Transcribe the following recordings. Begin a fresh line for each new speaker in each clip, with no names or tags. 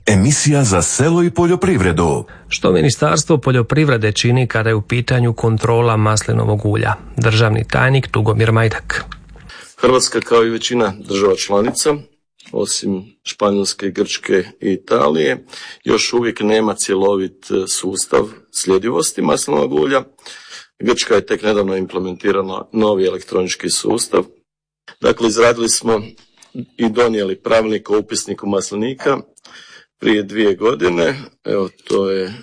Emisija za selo i poljoprivredu.
Što Ministarstvo poljoprivrede čini kada je u pitanju kontrola maslinovog ulja? Državni tajnik Tugomir Majdak.
Hrvatska, kao i većina država članica, osim Španjolske, Grčke i Italije, još uvijek nema cjelovit sustav sljedivosti maslinovog ulja. Grčka je tek nedavno implementirala novi elektronički sustav. Dakle, izradili smo i donijeli pravilnik o upisniku maslinika prije 2 godine. Evo, to je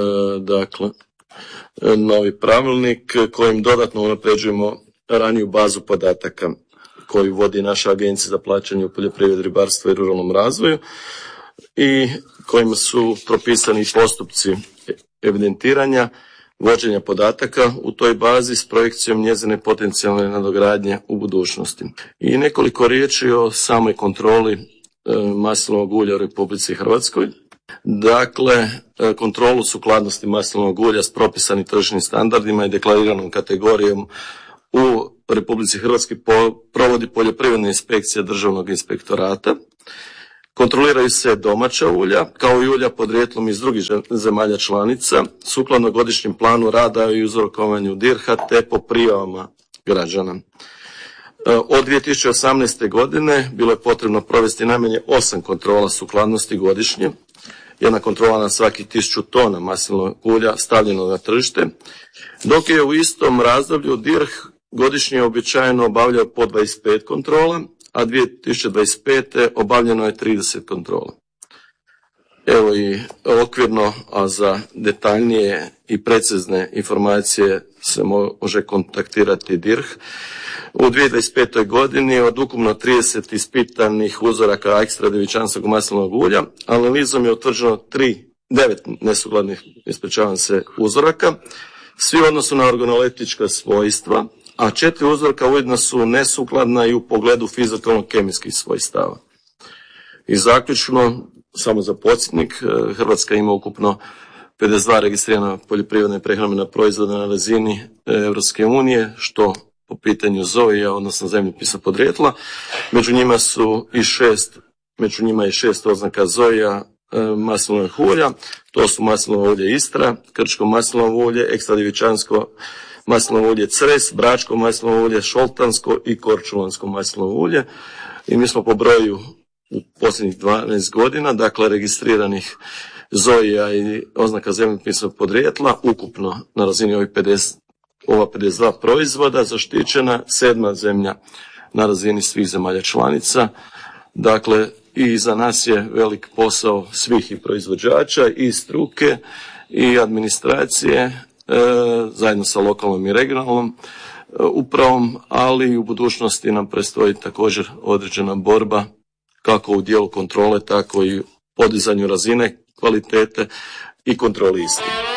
novi pravilnik kojim dodatno unapređujemo raniju bazu podataka koju vodi naša Agencija za plaćanje u poljoprivredi, ribarstvu i ruralnom razvoju i kojima su propisani postupci evidentiranja, vođenja podataka u toj bazi s projekcijom njezine potencijalne nadogradnje u budućnosti. I nekoliko riječi o samoj kontroli maslinovog ulja u Republici Hrvatskoj. Dakle, kontrolu sukladnosti maslinovog ulja s propisanim tržišnim standardima i deklariranom kategorijom u Republici Hrvatskoj provodi poljoprivredna inspekcija Državnog inspektorata. Kontroliraju se domaća ulja, kao i ulja podrijetlom iz drugih zemalja članica, sukladno godišnjem planu rada i uzorkovanju DIRH-a te po prijavama građana. Od 2018. godine bilo je potrebno provesti najmanje 8 kontrola sukladnosti godišnje, jedna kontrola na svaki 1000 tona maslinovog ulja stavljeno na tržište, dok je u istom razdoblju DIRH godišnje običajno obavljao po 25 kontrola, a 2025. obavljeno je 30 kontrola. Evo i okvirno, a za detaljnije i precizne informacije se može kontaktirati DIRH. U 2025. godini od ukupno 30 ispitanih uzoraka ekstra djevičanskog maslinovog ulja, analizom je utvrđeno 9 nesukladnih uzoraka, svi u odnosu na organoleptička svojstva, a 4 uzorka ujedno su nesukladna i u pogledu fizikalno-kemijskih svojstava. I zaključno, samo za podsjetnik, Hrvatska ima ukupno 52 registrirana poljoprivredna i prehrambena proizvoda na razini Europske unije, što po pitanju ZOI-a, odnosno zemljopisa podrijetla. Među njima je 6 oznaka ZOI-a maslinovih ulja. To su maslinovo ulje Istra, krčko maslinovo ulje, ekstra djevičansko maslinovo ulje Cres, bračko maslinovo ulje, šoltansko i korčulansko maslinovo ulje. I mi smo po broju u posljednjih 12 godina, dakle, registriranih ZOI-a i oznaka zemljopisnog podrijetla, ukupno na razini ova 52 proizvoda zaštićena, 7. zemlja na razini svih zemalja članica. Dakle, i za nas je velik posao svih i proizvođača i struke i administracije, zajedno sa lokalnom i regionalnom upravom, ali i u budućnosti nam predstoji također određena borba kako u dijelu kontrole, tako i podizanju razine kvalitete i kontroli istih.